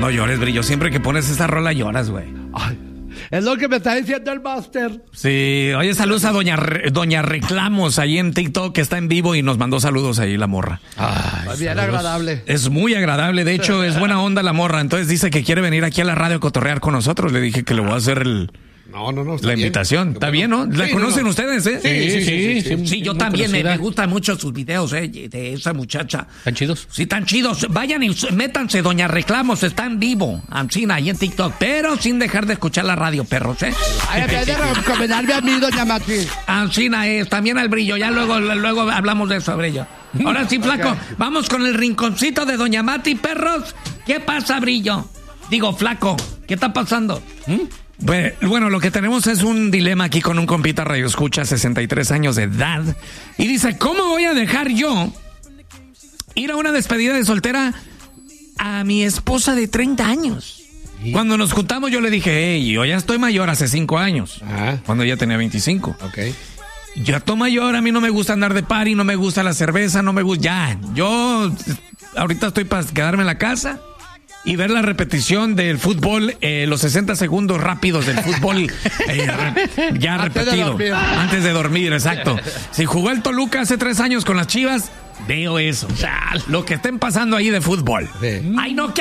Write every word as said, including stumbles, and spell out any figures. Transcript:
No llores, Brillo. Siempre que pones esa rola lloras, güey. Ay, es lo que me está diciendo el máster. Sí, oye, saludos a Doña, Re- Doña Reclamos ahí en TikTok, que está en vivo y nos mandó saludos ahí la morra. Ay, bien saludos. Agradable. Es muy agradable, de hecho es buena onda la morra, entonces dice que quiere venir aquí a la radio a cotorrear con nosotros. Le dije que le voy a hacer el... No, no, no. La bien. invitación. Está bien, ¿no? ¿La sí, conocen no, no. ustedes, eh? Sí, sí, sí. Sí, sí, sí, sí yo también. Me, me gustan mucho sus videos, eh, de esa muchacha. ¿Tan chidos? Sí, tan chidos. Vayan y métanse, Doña Reclamos. Está en vivo. Ancina, ahí en TikTok. Pero sin dejar de escuchar la radio, perros, ¿eh? Ay, en vez de recomendarme a mí, Doña Mati. Ancina es. También al Brillo. Ya luego, luego hablamos de eso, Brillo. Ahora sí, Flaco. Okay. Vamos con el rinconcito de Doña Mati, perros. ¿Qué pasa, Brillo? Digo, Flaco. ¿Qué está pasando? ¿Mm? Bueno, lo que tenemos es un dilema aquí con un compita radio escucha, sesenta y tres años de edad, y dice, ¿cómo voy a dejar yo ir a una despedida de soltera a mi esposa de treinta años? ¿Sí? Cuando nos juntamos yo le dije, hey, yo ya estoy mayor hace cinco años, Ajá. cuando ella tenía veinticinco. Okay. Yo estoy mayor, a mí no me gusta andar de party, no me gusta la cerveza, no me gusta, ya, yo ahorita estoy para quedarme en la casa y ver la repetición del fútbol, eh, los sesenta segundos rápidos del fútbol, eh, re, ya antes repetido. De antes de dormir, exacto. Si jugó el Toluca hace tres años con las Chivas, veo eso. O sea, lo que estén pasando ahí de fútbol. Sí. Ay, no, ¿qué?